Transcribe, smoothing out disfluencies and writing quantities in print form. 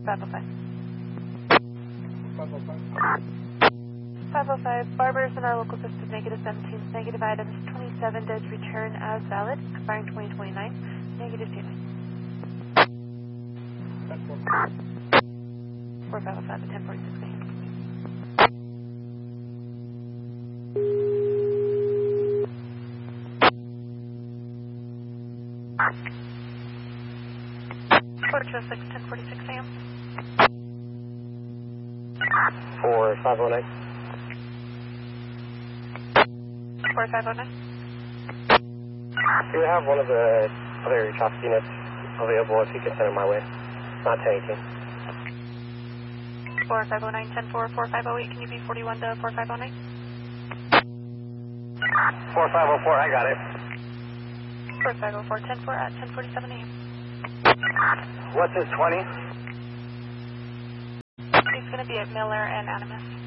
505. 505. 505, Barbers in our local system, negative 17, negative items 27 does return as valid, expiring 2029, negative 29. 4505 at 1046 a.m. Quarter 6, 1046 a.m. 4509. 4509. Do you have one of the other traffic units available if you could send it my way? Not 1018. 4509, 10-4, 4508, can you be 41 to 4509? 4504, I got it. 4504, 10-4 at 1047 a.m. What's his 20? He's going to be at Miller and Animas.